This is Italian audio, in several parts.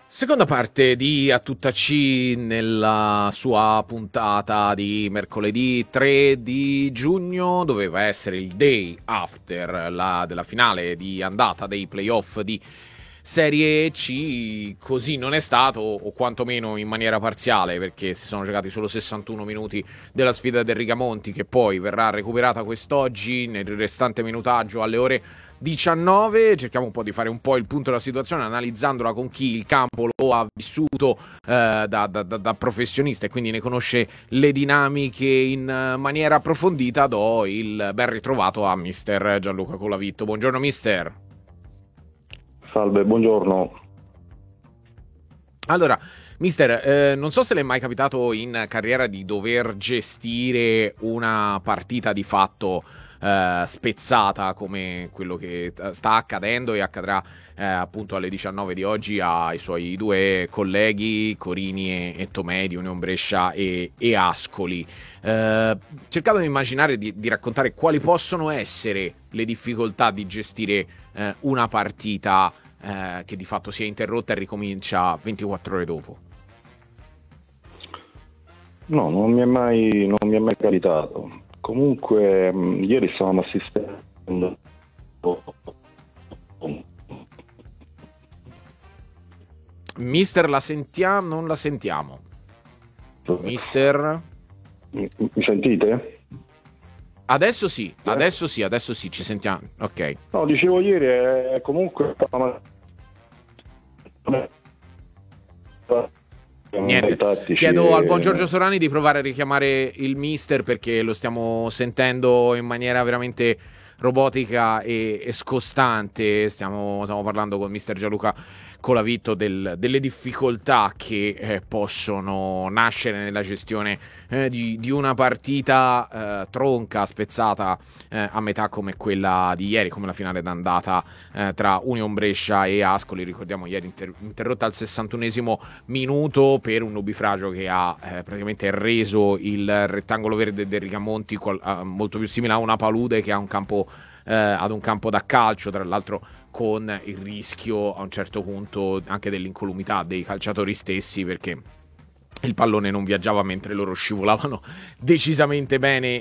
Seconda parte di A Tutta C nella sua puntata di mercoledì 3 di giugno. Doveva essere il day after della finale di andata dei playoff di Serie C. Così non è stato, o quantomeno in maniera parziale, perché si sono giocati solo 61 minuti della sfida del Rigamonti, che poi verrà recuperata quest'oggi nel restante minutaggio alle ore 19. Cerchiamo un po' di fare un po' il punto della situazione, analizzandola con chi il campo lo ha vissuto da professionista e quindi ne conosce le dinamiche in maniera approfondita. Do il ben ritrovato a mister Gianluca Colavitto. Buongiorno mister. Salve, buongiorno. Allora, mister, non so se le è mai capitato in carriera di dover gestire una partita di fatto spezzata come quello che sta accadendo e accadrà appunto alle 19 di oggi ai suoi due colleghi Corini e Tomei di Union Brescia e Ascoli. Cercando di immaginare di raccontare quali possono essere le difficoltà di gestire una partita che di fatto si è interrotta e ricomincia 24 ore dopo. No, non mi è mai capitato. Comunque, ieri stavamo assistendo. Mister, la sentiamo? Non la sentiamo. Mister? Mi sentite? Adesso sì, ci sentiamo. Ok. No, dicevo ieri, comunque stavamo. Niente, chiedo al buon Giorgio Sorani di provare a richiamare il mister perché lo stiamo sentendo in maniera veramente robotica e scostante. Stiamo parlando con mister Gianluca Colavitto delle difficoltà che possono nascere nella gestione di una partita tronca, spezzata a metà come quella di ieri, come la finale d'andata tra Union Brescia e Ascoli. Ricordiamo ieri interrotta al 61esimo minuto per un nubifragio che ha praticamente reso il rettangolo verde del Rigamonti molto più simile a una palude che a un campo ad un campo da calcio, tra l'altro con il rischio a un certo punto anche dell'incolumità dei calciatori stessi, perché il pallone non viaggiava mentre loro scivolavano decisamente bene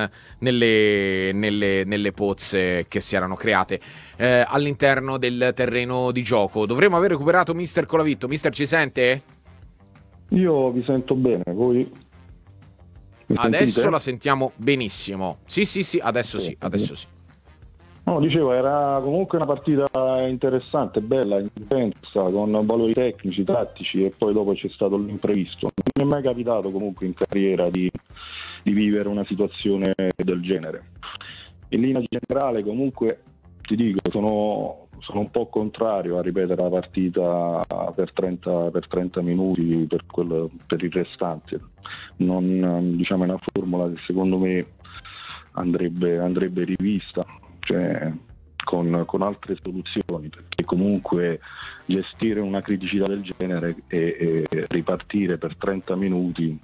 nelle pozze che si erano create all'interno del terreno di gioco. Dovremmo aver recuperato mister Colavitto. Mister, ci sente? Io vi sento bene, voi? Mi Adesso sentite? la sentiamo benissimo. Sì, adesso sì. No, dicevo, era comunque una partita interessante, bella, intensa, con valori tecnici, tattici e poi dopo c'è stato l'imprevisto. Non mi è mai capitato comunque in carriera di vivere una situazione del genere. In linea generale comunque ti dico, sono un po' contrario a ripetere la partita per 30 minuti per il restante. Diciamo, è una formula che secondo me andrebbe rivista, cioè con altre soluzioni, perché comunque gestire una criticità del genere e ripartire per 30 minuti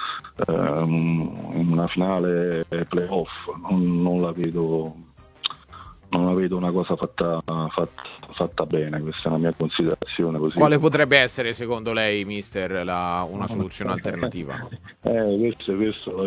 in una finale playoff non la vedo una cosa fatta bene. Questa è una mia considerazione così. Quale potrebbe essere secondo lei, mister, una soluzione alternativa? Questo